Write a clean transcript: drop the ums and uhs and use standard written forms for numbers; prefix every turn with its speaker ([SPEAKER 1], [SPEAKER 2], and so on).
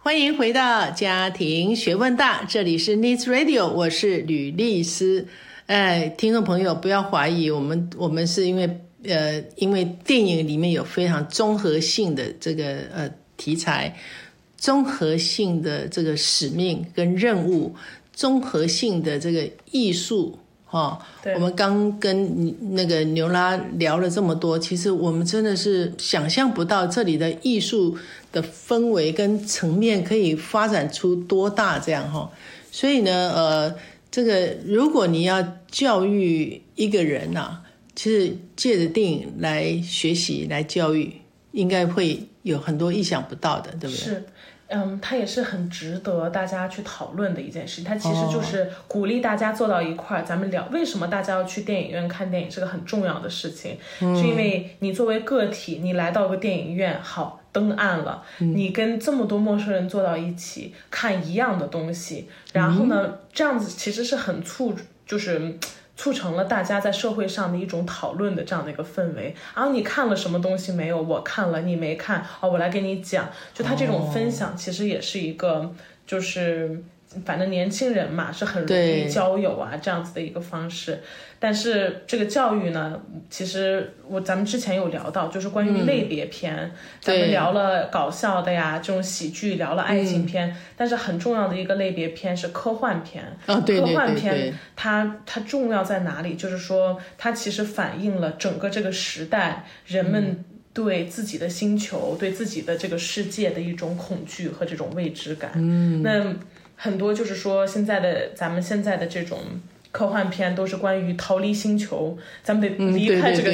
[SPEAKER 1] 欢迎回到家庭学问大，这里是 Needs Radio， 我是吕丽丝。听众朋友不要怀疑，我们是因为电影里面有非常综合性的这个题材，综合性的这个使命跟任务，综合性的这个艺术。我们刚跟那个牛拉聊了这么多，其实我们真的是想象不到这里的艺术的氛围跟层面可以发展出多大这样。所以呢这个如果你要教育一个人啊，其实借着电影来学习来教育，应该会有很多意想不到的，对不对？
[SPEAKER 2] 是。它也是很值得大家去讨论的一件事。它其实就是鼓励大家坐到一块儿，咱们聊为什么大家要去电影院看电影是个很重要的事情。是因为你作为个体，你来到个电影院，好，灯暗了，你跟这么多陌生人坐到一起看一样的东西，然后呢，这样子其实是很促成了大家在社会上的一种讨论的这样的一个氛围。你看了什么东西没有？我看了，你没看，我来给你讲。就他这种分享其实也是一个就是反正年轻人嘛是很容易交友啊这样子的一个方式。但是这个教育呢，其实咱们之前有聊到，就是关于类别片，咱们聊了搞笑的呀，这种喜剧，聊了爱情片，但是很重要的一个类别片是科幻片。
[SPEAKER 1] 对，
[SPEAKER 2] 科幻片它重要在哪里？就是说它其实反映了整个这个时代人们对自己的星球，对自己的这个世界的一种恐惧和这种未知感。那很多就是说咱们现在的这种科幻片都是关于逃离星球，咱们得离开这个